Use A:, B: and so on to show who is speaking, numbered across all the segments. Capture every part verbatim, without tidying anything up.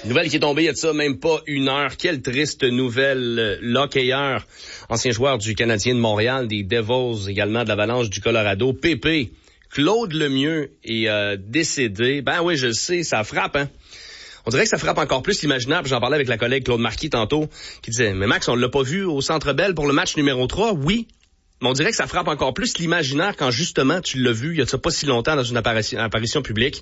A: Nouvelle qui est tombée il y a de ça même pas une heure. Quelle triste nouvelle. L'hockeyeur, ancien joueur du Canadien de Montréal, des Devils, également de l'Avalanche du Colorado, Pépé, Claude Lemieux est euh, décédé. Ben oui, je le sais, ça frappe, hein. On dirait que ça frappe encore plus l'imaginaire. J'en parlais avec la collègue Claude Marquis tantôt, qui disait, mais Max, on l'a pas vu au Centre Bell pour le match numéro trois? Oui. Mais on dirait que ça frappe encore plus l'imaginaire quand justement tu l'as vu il y a ça pas si longtemps dans une apparition, apparition publique.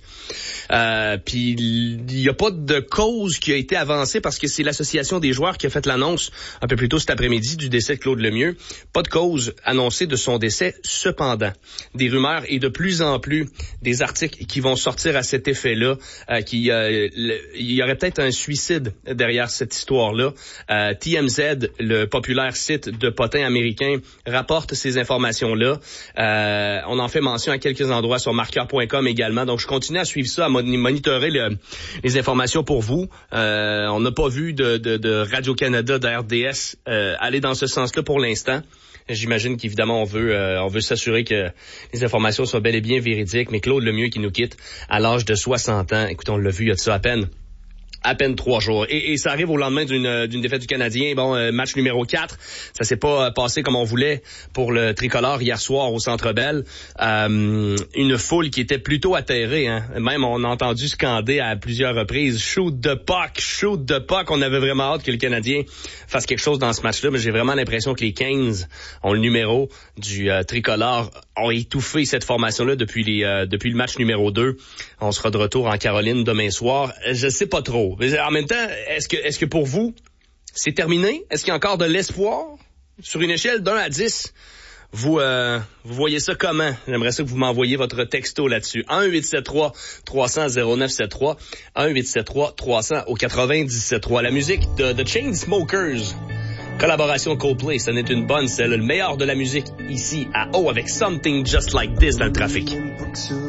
A: Euh, puis il y a pas de cause qui a été avancée parce que c'est l'association des joueurs qui a fait l'annonce un peu plus tôt cet après-midi du décès de Claude Lemieux. Pas de cause annoncée de son décès. Cependant, des rumeurs et de plus en plus des articles qui vont sortir à cet effet-là, euh, qui euh, le, il y aurait peut-être un suicide derrière cette histoire-là. Euh, T M Z, le populaire site de potins américains, rapporte ces informations-là. Euh, on en fait mention à quelques endroits sur marqueur point com également. Donc, je continue à suivre ça, à monitorer le, les informations pour vous. Euh, on n'a pas vu de, de, de Radio-Canada, de R D S euh, aller dans ce sens-là pour l'instant. J'imagine qu'évidemment, on veut euh, on veut s'assurer que les informations soient bel et bien véridiques. Mais Claude Lemieux qui nous quitte à l'âge de soixante ans. Écoutez, on l'a vu il y a de ça à peine. À peine trois jours. Et, et ça arrive au lendemain d'une, d'une défaite du Canadien. Bon, euh, match numéro quatre. Ça s'est pas euh, passé comme on voulait pour le tricolore hier soir au Centre Bell. Euh, une foule qui était plutôt atterrée. Hein. Même on a entendu scander à plusieurs reprises « Shoot the puck! Shoot the puck! » On avait vraiment hâte que le Canadien fasse quelque chose dans ce match-là. Mais j'ai vraiment l'impression que les quinze ont le numéro du euh, tricolore, ont étouffé cette formation-là depuis, les, euh, depuis le match numéro deux. On sera de retour en Caroline demain soir. Je sais pas trop. Mais en même temps, est-ce que, est-ce que pour vous, c'est terminé? Est-ce qu'il y a encore de l'espoir? Sur une échelle d'un à dix, vous, euh, vous voyez ça comment? J'aimerais ça que vous m'envoyiez votre texto là-dessus. un huit sept trois trois cents zéro neuf sept trois, un huit sept trois trois cents au quatre-vingt-dix-sept trois. La musique de The Chainsmokers. Collaboration Coldplay, ça n'est une bonne, c'est le meilleur de la musique ici à O avec Something Just Like This dans le trafic.